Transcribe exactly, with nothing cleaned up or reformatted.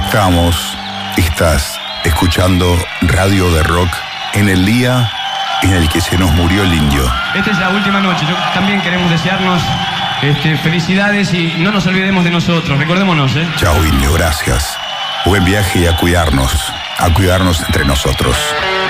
estamos, estás escuchando Radio de Rock en el día en el que se nos murió el indio. Esta es la última noche. Yo también queremos desearnos este, felicidades y no nos olvidemos de nosotros. Recordémonos, ¿eh? Chao, indio, gracias. Buen viaje y a cuidarnos, a cuidarnos entre nosotros.